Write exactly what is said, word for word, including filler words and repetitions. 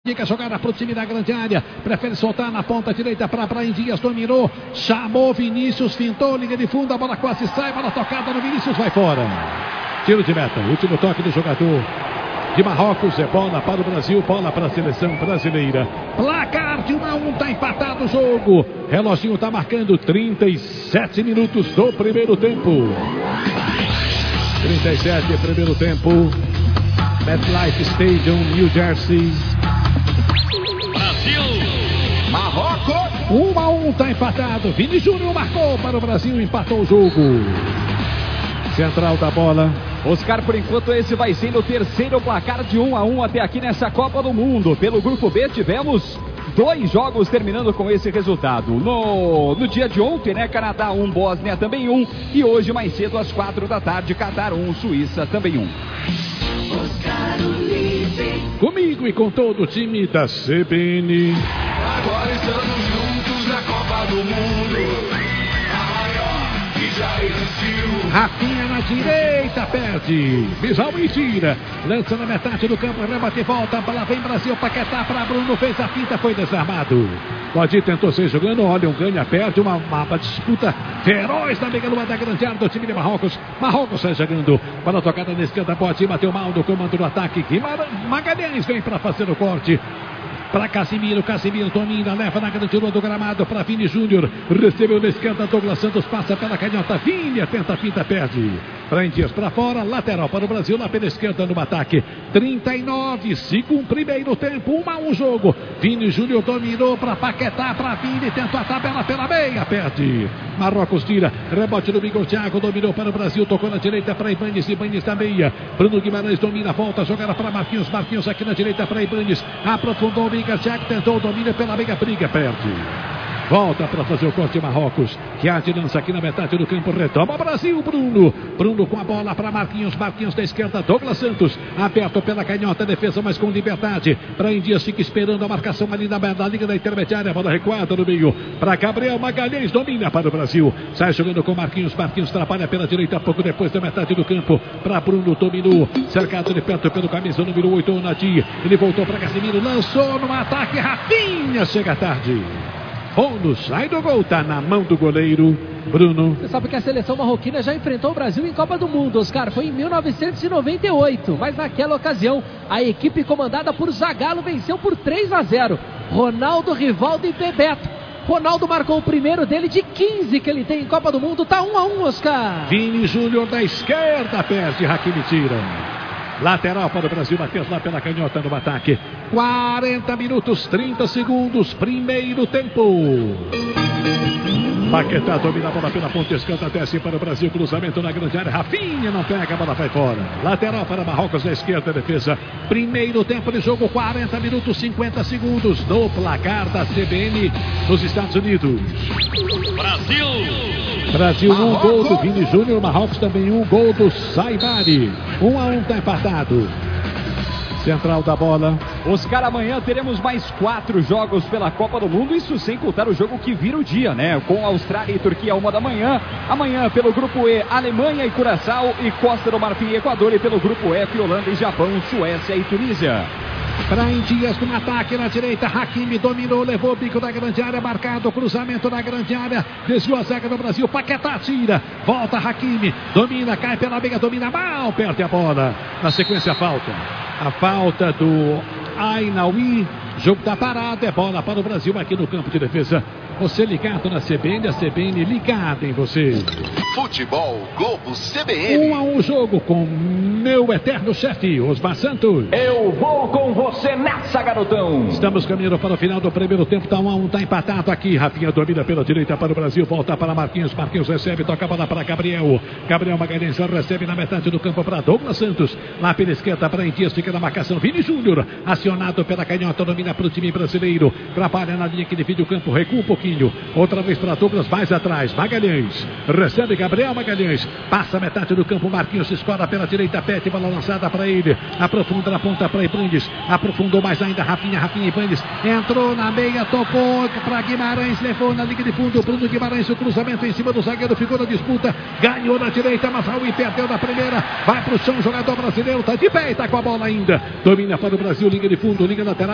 Fica jogada para o time da grande área. Prefere soltar na ponta direita para Brahim Dias. Dominou. Chamou Vinícius. Fintou. Liga de fundo. A bola quase sai. Bola tocada no Vinícius. Vai fora. Tiro de meta. Último toque do jogador de Marrocos. É bola para o Brasil. Bola para a seleção brasileira. Placar de um a um. Está empatado o jogo. Reloginho está marcando trinta e sete minutos do primeiro tempo. trinta e sete primeiro tempo. MetLife Stadium, New Jersey. Marrocos, um a um, tá empatado. Vini Júnior marcou para o Brasil, empatou o jogo. Central da bola. Oscar, por enquanto esse vai sendo o terceiro placar de um a um até aqui nessa Copa do Mundo. Pelo grupo B tivemos dois jogos terminando com esse resultado. No, no dia de ontem, né, Canadá um, Bósnia também um. E hoje mais cedo às quatro da tarde, Catar um, Suíça também um. Comigo e com todo o time da C B N. Agora estamos juntos na Copa do Mundo, a maior que já existiu. Rafinha na direita, perde. Bisal e tira. Lança na metade do campo, rebate e volta. A bola vem Brasil, Paquetá para Bruno. Fez a finta, foi desarmado. Pode ir, tentou ser jogando. Olha, um ganha, perde. Uma, uma, uma disputa feroz na meia-lua da grande área do time de Marrocos. Marrocos sai jogando. Bola tocada na esquerda, pode ir. Bateu mal no comando do ataque. Guimarães, Magalhães vem para fazer o corte. Para Casimiro, Casimiro domina, leva na grande lua do gramado para Vini Júnior, recebeu na esquerda, Douglas Santos passa pela canhota, Vini, tenta a finta, perde. Brahim Dias para fora, lateral para o Brasil, lá pela esquerda no ataque, trinta e nove, segundo primeiro tempo, um a um jogo, Vini Júnior dominou para Paquetá, para Vini, tentou a tabela pela meia, perde. Marrocos tira, rebote do Miguel Thiago, dominou para o Brasil, tocou na direita para Ibanez, Ibanez da meia, Bruno Guimarães domina, volta, jogada para Marquinhos, Marquinhos aqui na direita para Ibanez, aprofundou o Miguel Thiago, tentou o domínio pela meia, briga, perde. Volta para fazer o corte Marrocos, que há de lança aqui na metade do campo, retoma Brasil, Bruno. Bruno com a bola para Marquinhos, Marquinhos da esquerda, Douglas Santos, aberto pela canhota, defesa mais com liberdade. Brahim Dias fica esperando a marcação ali na, na linha da intermediária, bola recuada no meio, para Gabriel Magalhães, domina para o Brasil. Sai jogando com Marquinhos, Marquinhos trabalha pela direita, pouco depois da metade do campo, para Bruno, dominou, cercado de perto pelo camisa número oito, Nadir. Ele voltou para Casimiro, lançou no ataque, Rafinha chega tarde. Bônus, sai do gol, tá na mão do goleiro Bruno. Você sabe que a seleção marroquina já enfrentou o Brasil em Copa do Mundo, Oscar, foi em mil novecentos e noventa e oito, mas naquela ocasião a equipe comandada por Zagallo venceu por três a zero. Ronaldo, Rivaldo e Bebeto. Ronaldo marcou o primeiro dele de quinze que ele tem em Copa do Mundo, tá um a um, Oscar. Vini Júnior da esquerda, perde, Hakimi tira. Lateral para o Brasil, Matheus lá pela canhota no ataque. quarenta minutos, trinta segundos, primeiro tempo. Paquetá domina a bola pela ponta esquerda, desce para o Brasil, cruzamento na grande área. Rafinha não pega, a bola vai fora. Lateral para Marrocos na esquerda, defesa. Primeiro tempo de jogo, quarenta minutos, cinquenta segundos do placar da C B N nos Estados Unidos. Brasil! Brasil, um gol do Vini Júnior, Marrocos também um gol do Saibari. Um a um está empatado. Central da bola. Oscar, amanhã teremos mais quatro jogos pela Copa do Mundo, isso sem contar o jogo que vira o dia, né? Com Austrália e Turquia, uma da manhã. Amanhã, pelo grupo E, Alemanha e Curaçao e Costa do Marfim e Equador. E pelo grupo F, Holanda e Japão, Suécia e Tunísia. Brahim Dias no ataque na direita, Hakimi dominou, levou o bico da grande área, marcado, cruzamento na grande área, desviou a zaga do Brasil, Paquetá tira, volta Hakimi, domina, cai pela meia, domina mal, perde a bola, na sequência a falta, a falta do Ainaoui, jogo está parado, é bola para o Brasil aqui no campo de defesa. Você ligado na C B N, a C B N ligada em você. Futebol Globo C B N. Um a um jogo com meu eterno chefe, Osmar Santos. Eu vou com você nessa, garotão. Estamos caminhando para o final do primeiro tempo, tá um a um, tá empatado aqui. Rafinha domina pela direita para o Brasil, volta para Marquinhos, Marquinhos recebe, toca a bola para Gabriel. Gabriel Magalhães recebe na metade do campo para Douglas Santos. Lá pela esquerda, para Dias, fica na marcação. Vini Júnior, acionado pela canhota, domina para o time brasileiro. Trabalha na linha que divide o campo, recua um pouquinho. Outra vez para Douglas, mais atrás. Magalhães recebe Gabriel Magalhães. Passa a metade do campo. Marquinhos se escora pela direita. Pede bola lançada para ele. Aprofunda na ponta para Ibanez. Aprofundou mais ainda. Rafinha, Rafinha Ibanez. Entrou na meia. Tocou para Guimarães. Levou na linha de fundo. Bruno Guimarães. O cruzamento em cima do zagueiro. Ficou na disputa. Ganhou na direita. Mas Raul perdeu na primeira. Vai para o chão. Jogador brasileiro. Está de pé e está com a bola ainda. Domina para o Brasil. Liga de fundo. Liga lateral.